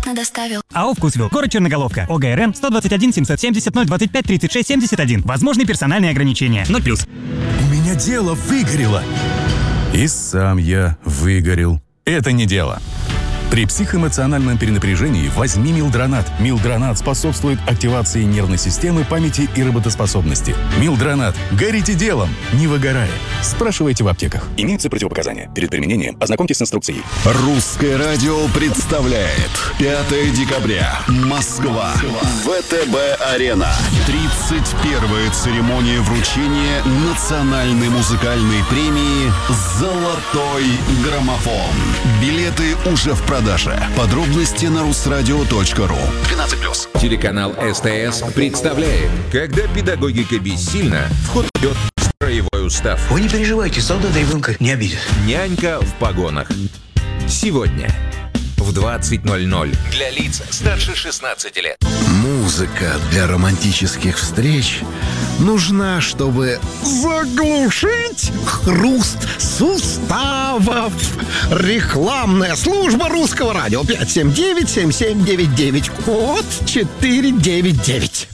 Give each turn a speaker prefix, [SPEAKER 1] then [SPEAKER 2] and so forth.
[SPEAKER 1] бесплатно доставил.
[SPEAKER 2] АО «Вкусвилл», город Черноголовка, ОГРН 121 770 025 36 71. Возможны персональные ограничения. 0+.
[SPEAKER 3] У меня дело выгорело. И сам я выгорел. Это не дело. При психоэмоциональном перенапряжении возьми Милдронат. Милдронат способствует активации нервной системы, памяти и работоспособности. Милдронат. Горите делом, не выгорая. Спрашивайте в аптеках. Имеются противопоказания. Перед применением ознакомьтесь с инструкцией.
[SPEAKER 4] Русское радио представляет 5 декабря. Москва. ВТБ-арена. 31-я церемония вручения национальной музыкальной премии «Золотой граммофон». Билеты уже в продаже. Подробности на russradio.ru. 12+.
[SPEAKER 5] Телеканал СТС представляет, когда педагогика бессильна, в ход идет строевой устав.
[SPEAKER 6] Вы не переживайте, солдата ребенка не обидит.
[SPEAKER 5] Нянька в погонах. Сегодня в 20:00 для лиц старше 16 лет.
[SPEAKER 4] Музыка для романтических встреч нужна, чтобы заглушить хруст суставов. Рекламная служба Русского радио 579-7799. Код 499.